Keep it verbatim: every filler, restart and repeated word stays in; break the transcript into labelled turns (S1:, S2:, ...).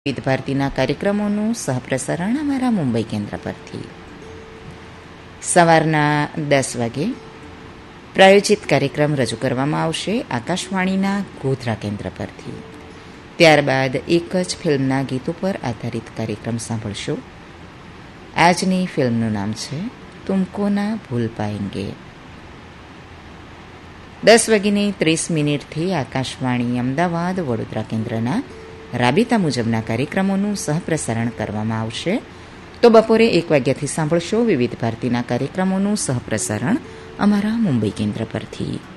S1: વિવિધ ભારતીના કાર્યક્રમોનું સહપ્રસારણ અમારા મુંબઈ કેન્દ્ર પરથી. સવારના દસ વાગે પ્રાયોજિત કાર્યક્રમ રજૂ કરવામાં આવશે આકાશવાણીના ગોધરા કેન્દ્ર પરથી. ત્યારબાદ એક જ ફિલ્મના ગીતો પર આધારિત કાર્યક્રમ સાંભળશો. આજની ફિલ્મનું નામ છે તુમકો ના ભૂલ પાએંગે. દસ વાગીને ત્રીસ મિનિટથી આકાશવાણી અમદાવાદ વડોદરા કેન્દ્રના રાબેતા મુજબના કાર્યક્રમોનું સહપ્રસારણ કરવામાં આવશે. તો બપોરે એક વાગ્યાથી સાંભળશો વિવિધ ભારતીના કાર્યક્રમોનું સહપ્રસારણ અમારા મુંબઈ કેન્દ્ર પરથી.